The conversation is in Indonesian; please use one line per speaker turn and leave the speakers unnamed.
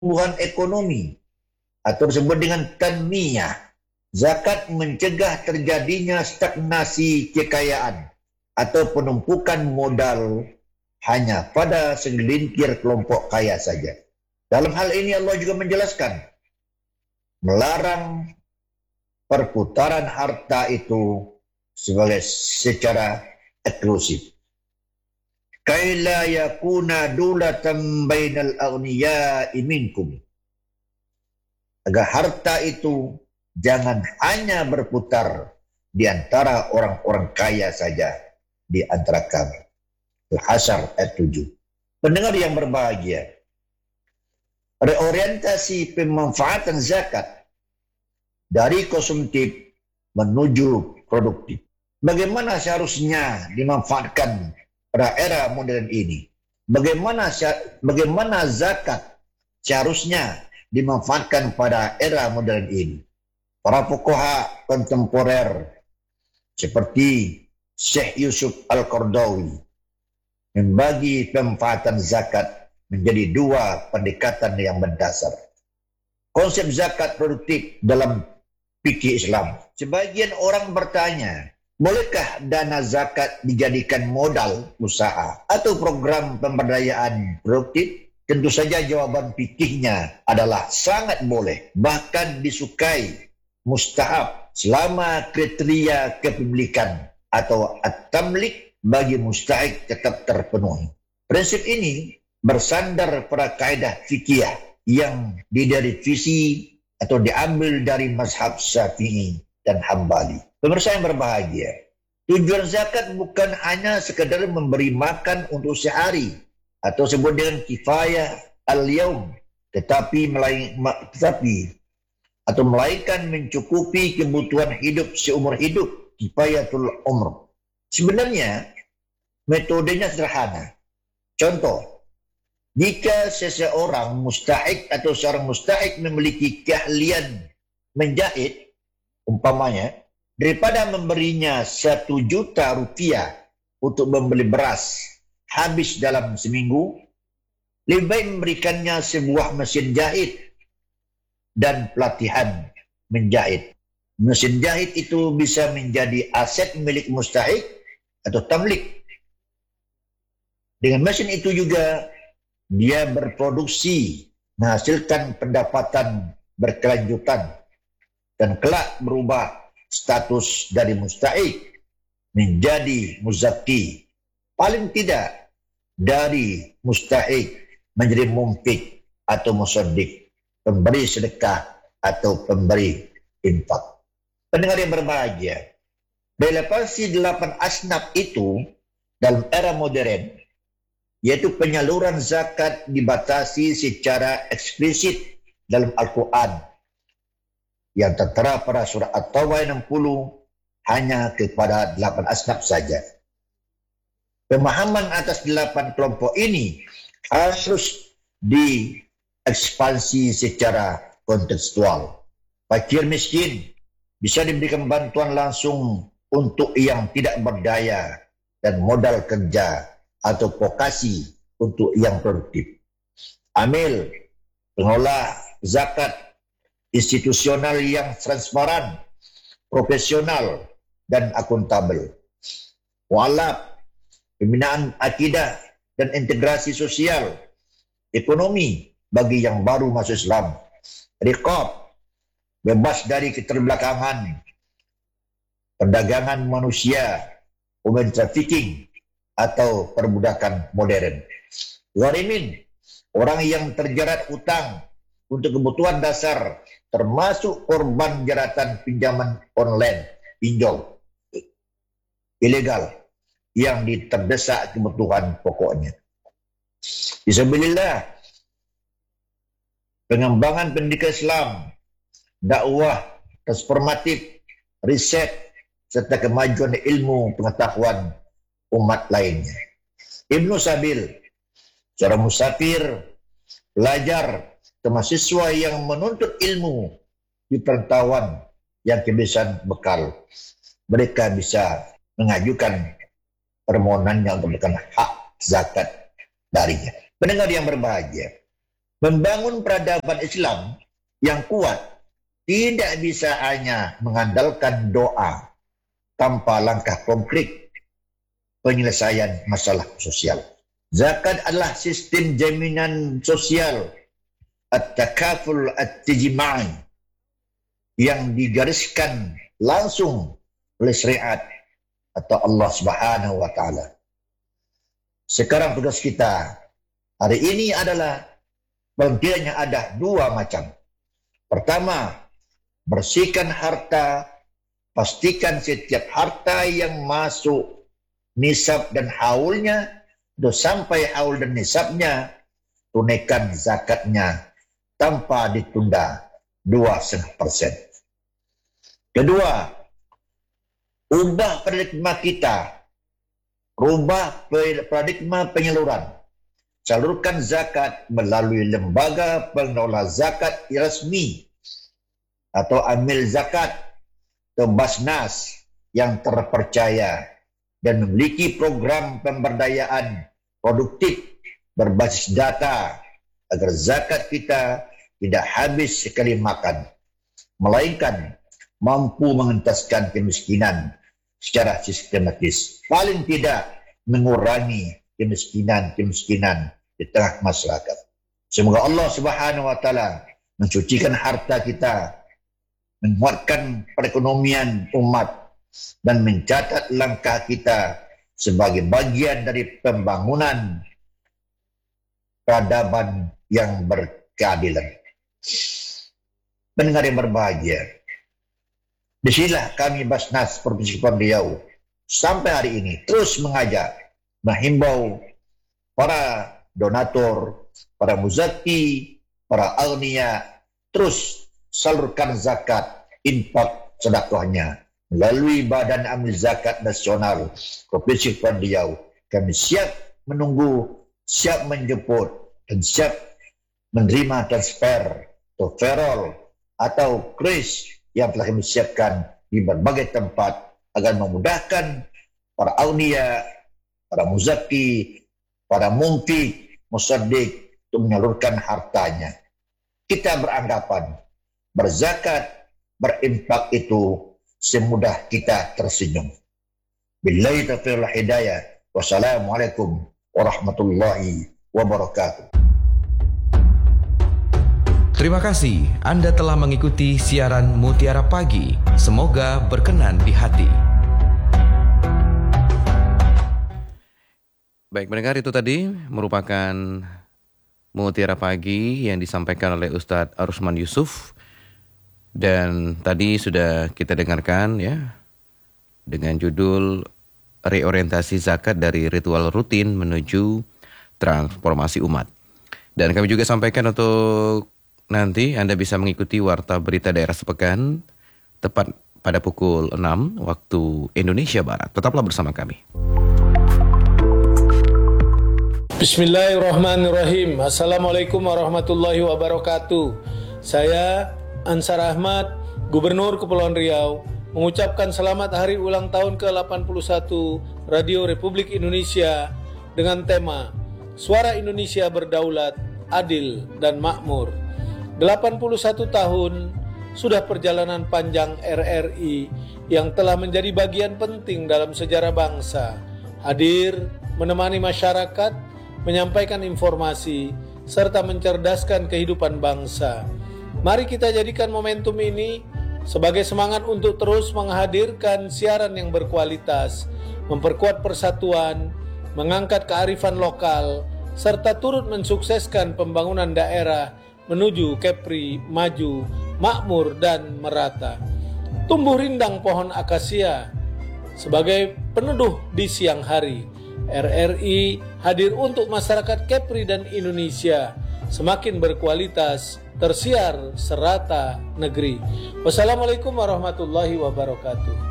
pertumbuhan ekonomi atau disebut dengan tanmiyah. Zakat mencegah terjadinya stagnasi kekayaan atau penumpukan modal hanya pada segelintir kelompok kaya saja. Dalam hal ini Allah juga menjelaskan, melarang perputaran harta itu secara eksklusif. Kaila yakuna dulatan bainal aghniya'i minkum. Agar harta itu jangan hanya berputar di antara orang-orang kaya saja di antara kami. Al-Hasyr ayat 7. Pendengar yang berbahagia, reorientasi pemanfaatan zakat dari konsumtif menuju produktif. Bagaimana seharusnya dimanfaatkan pada era modern ini? Bagaimana zakat seharusnya dimanfaatkan pada era modern ini? Para fuqaha kontemporer seperti Syekh Yusuf Al-Qaradawi membagi pemanfaatan zakat menjadi dua pendekatan yang mendasar. Konsep zakat produktif dalam fikih Islam. Sebagian orang bertanya, bolehkah dana zakat dijadikan modal usaha atau program pemberdayaan produktif? Tentu saja jawaban fikihnya adalah sangat boleh, bahkan disukai, mustahab selama kriteria kepemilikan atau at-tamlik bagi mustahik tetap terpenuhi. Prinsip ini bersandar pada kaidah fikih yang diderivasi atau diambil dari mazhab Syafi'i dan Hambali. Pemirsa yang berbahagia, tujuan zakat bukan hanya sekedar memberi makan untuk sehari atau sebut dengan kifayah al-yaum, tetapi melainkan mencukupi kebutuhan hidup seumur hidup, kifayatul umr. Sebenarnya metodenya sederhana. Contoh, jika seseorang mustahik atau seorang mustahik memiliki keahlian menjahit, umpamanya, daripada memberinya 1 juta rupiah untuk membeli beras habis dalam seminggu, lebih baik memberikannya sebuah mesin jahit dan pelatihan menjahit. Mesin jahit itu bisa menjadi aset milik mustahik atau tamlik. Dengan mesin itu juga dia berproduksi, menghasilkan pendapatan berkelanjutan, dan kelak berubah status dari mustahik menjadi muzaki. Paling tidak dari mustahik menjadi mumfik atau musaddiq, pemberi sedekah atau pemberi infak. Pendengar yang berbahagia, relevansi 8 asnaf itu dalam era modern, yaitu penyaluran zakat dibatasi secara eksplisit dalam Al-Quran yang tertera pada surah At-Taubah 60 hanya kepada 8 asnaf saja. Pemahaman atas 8 kelompok ini harus diekspansi secara kontekstual. Fakir miskin bisa diberikan bantuan langsung untuk yang tidak berdaya dan modal kerja atau vokasi untuk yang produktif. Amil, pengolah zakat institusional yang transparan, profesional, dan akuntabel. Walab, pembinaan akidah dan integrasi sosial, ekonomi bagi yang baru masuk Islam. Riqab, bebas dari keterbelakangan, perdagangan manusia, human trafficking, atau perbudakan modern. Gharimin, orang yang terjerat hutang untuk kebutuhan dasar, termasuk korban jeratan pinjaman online, pinjol ilegal yang terdesak kebutuhan pokoknya. Bismillah, pengembangan pendidikan Islam, dakwah transformatif, riset, serta kemajuan ilmu pengetahuan umat lainnya. Ibnu Sabil, seorang musafir, pelajar, mahasiswa yang menuntut ilmu di perantauan yang kebiasaan bekal. Mereka bisa mengajukan permohonannya untuk mendapatkan hak zakat darinya. Pendengar yang berbahagia, Membangun peradaban Islam yang kuat tidak bisa hanya mengandalkan doa tanpa langkah konkret penyelesaian masalah sosial. Zakat adalah sistem jaminan sosial at-takaful at-tijma'i yang digariskan langsung oleh syariat atau Allah Subhanahu wa taala. Sekarang tugas kita hari ini adalah pengertiannya ada dua macam. Pertama, bersihkan harta, pastikan setiap harta yang masuk nisab dan haulnya, sudah sampai haul dan nisabnya, tunaikan zakatnya tanpa ditunda 2,5%. Kedua, ubah paradigma kita, rubah paradigma penyaluran. Salurkan zakat melalui lembaga pengelola zakat resmi atau amil zakat atau Basnas yang terpercaya dan memiliki program pemberdayaan produktif berbasis data agar zakat kita tidak habis sekali makan, melainkan mampu mengentaskan kemiskinan secara sistematis, paling tidak mengurangi kemiskinan di tengah masyarakat. Semoga Allah Subhanahu wa taala mensucikan harta kita, menguatkan perekonomian umat, dan mencatat langkah kita sebagai bagian dari pembangunan peradaban yang berkeadilan. Pendengar yang berbahagia, disinilah kami Basnas Provinsi Kepulauan Riau sampai hari ini terus mengajak, menghimbau para donatur, para muzaki, para agniya, terus salurkan zakat, infak sedekahnya melalui Badan Amil Zakat Nasional Provinsi Kepulauan Riau. Kami siap menunggu, siap menjemput, dan siap menerima transfer atau ferol atau kris yang telah kami siapkan di berbagai tempat agar memudahkan para agniya, para muzaki, para munfik, musaddiq untuk menyalurkan hartanya. Kita beranggapan berzakat, berinfak itu semudah kita tersenyum. Billahi taufiq wal hidayah. Wassalamualaikum warahmatullahi wabarakatuh.
Terima kasih Anda telah mengikuti siaran Mutiara Pagi. Semoga berkenan di hati. Baik, mendengar itu tadi merupakan Mutiara Pagi yang disampaikan oleh Ustadz Arusman Yusuf. Dan tadi sudah kita dengarkan ya, dengan judul Reorientasi Zakat dari Ritual Rutin Menuju Transformasi Umat. Dan kami juga sampaikan untuk nanti Anda bisa mengikuti Warta Berita Daerah Sepekan tepat pada pukul 6 waktu Indonesia Barat. Tetaplah bersama kami.
Bismillahirrahmanirrahim. Assalamualaikum warahmatullahi wabarakatuh. Saya Ansar Ahmad, Gubernur Kepulauan Riau, mengucapkan selamat hari ulang tahun ke-81 Radio Republik Indonesia dengan tema Suara Indonesia Berdaulat, Adil, dan Makmur. 81 tahun sudah perjalanan panjang RRI yang telah menjadi bagian penting dalam sejarah bangsa, hadir menemani masyarakat, menyampaikan informasi, serta mencerdaskan kehidupan bangsa. Mari kita jadikan momentum ini sebagai semangat untuk terus menghadirkan siaran yang berkualitas, memperkuat persatuan, mengangkat kearifan lokal, serta turut mensukseskan pembangunan daerah menuju Kepri maju, makmur, dan merata. Tumbuh rindang pohon akasia sebagai peneduh di siang hari. RRI hadir untuk masyarakat Kepri dan Indonesia semakin berkualitas, tersiar serata negeri. Wassalamualaikum warahmatullahi wabarakatuh.